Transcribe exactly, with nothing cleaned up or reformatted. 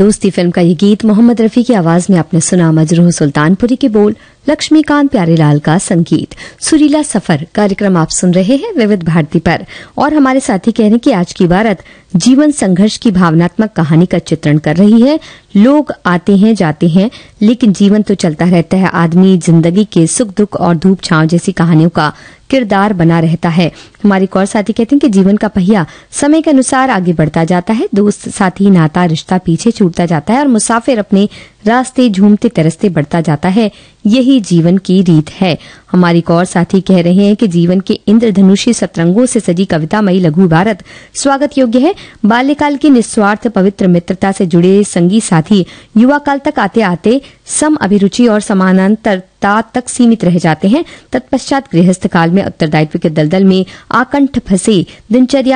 दोस्ती फिल्म का ये गीत मोहम्मद रफी की आवाज में आपने सुना। मजरूह सुल्तानपुरी के बोल, लक्ष्मीकांत प्यारेलाल का संगीत। सुरीला सफर कार्यक्रम आप सुन रहे हैं विविध भारती पर, और हमारे साथी कह रहे हैं कि आज की बारत जीवन संघर्ष की भावनात्मक कहानी का चित्रण कर रही है। लोग आते हैं जाते हैं, लेकिन जीवन तो चलता रहता है। आदमी जिंदगी के सुख दुख और धूप छांव जैसी कहानियों का किरदार बना रहता है। हमारे एक और साथी कहते हैं कि जीवन का पहिया समय के अनुसार आगे बढ़ता जाता है। दोस्त, साथी, नाता, रिश्ता पीछे छूटता जाता है और मुसाफिर अपने रास्ते झूमते तरसते बढ़ता जाता है। यही जीवन की रीत है। हमारी एक और साथी कह रहे हैं कि जीवन के इंद्रधनुषी सतरंगों से सजी कवितामयी लघु भारत स्वागत योग्य है। बाल्यकाल की निस्वार्थ पवित्र मित्रता से जुड़े संगी साथी युवा काल तक आते आते सम अभिरुचि और समानांतरता तक सीमित रह जाते हैं। तत्पश्चात गृहस्थ काल में उत्तरदायित्व के दलदल में आकंठ फंसे दिनचर्या